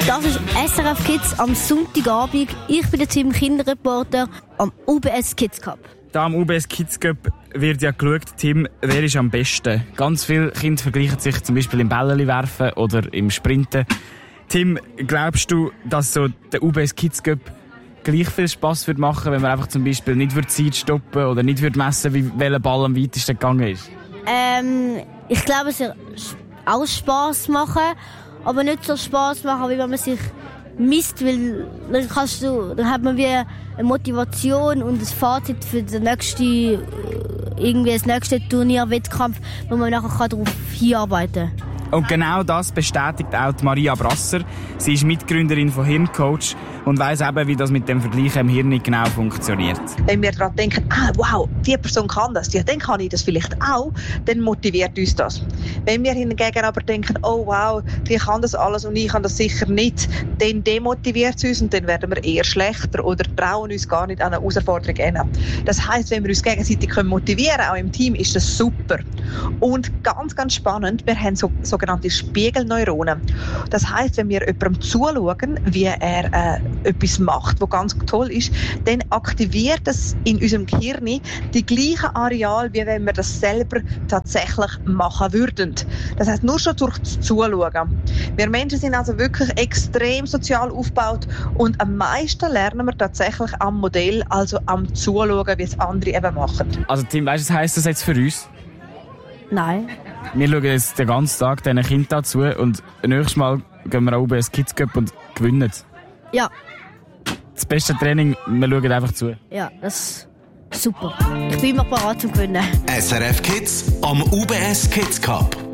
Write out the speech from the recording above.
Das ist SRF Kids am Sonntagabend. Ich bin der Team Kinderreporter am UBS Kids Cup. Da am UBS Kids Cup wird ja geschaut, Tim, wer ist am besten? Ganz viele Kinder vergleichen sich zum Beispiel im Bälleli werfen oder im Sprinten. Tim, glaubst du, dass so der UBS Kids Cup gleich viel Spass würde machen, wenn man einfach zum Beispiel nicht Zeit stoppen oder nicht messen würde, welcher Ball am weitesten gegangen ist? Ich glaube, es wird auch Spass machen, aber nicht so Spass machen, wie wenn man sich misst, weil dann hat man wie eine Motivation und ein Fazit für das nächste Turnier, Wettkampf, wo man nachher darauf hinarbeiten kann. Und genau das bestätigt auch Maria Brasser. Sie ist Mitgründerin von Hirncoach und weiss eben, wie das mit dem Vergleichen im Hirn nicht genau funktioniert. Wenn wir daran denken, wow, die Person kann das, ja, dann kann ich das vielleicht auch, dann motiviert uns das. Wenn wir hingegen aber denken, oh wow, die kann das alles und ich kann das sicher nicht, dann demotiviert es uns und dann werden wir eher schlechter oder trauen uns gar nicht an eine Herausforderung hin. Das heisst, wenn wir uns gegenseitig motivieren können, auch im Team, ist das super. Und ganz, ganz spannend, wir haben sogenannte Spiegelneuronen. Das heisst, wenn wir jemandem zuschauen, wie er etwas macht, was ganz toll ist, dann aktiviert es in unserem Gehirn die gleichen Areale, wie wenn wir das selber tatsächlich machen würden. Das heisst, nur schon durch das Zuschauen. Wir Menschen sind also wirklich extrem sozial aufgebaut und am meisten lernen wir tatsächlich am Modell, also am Zuschauen, wie es andere eben machen. Also Tim, weißt du, was heisst das jetzt für uns? Nein. Wir schauen jetzt den ganzen Tag diesen Kindern zu und nächstes Mal gehen wir auch UBS Kids Cup und gewinnen. Ja. Das beste Training, wir schauen einfach zu. Ja, das ist super. Ich bin immer bereit zum Gewinnen. SRF Kids am UBS Kids Cup.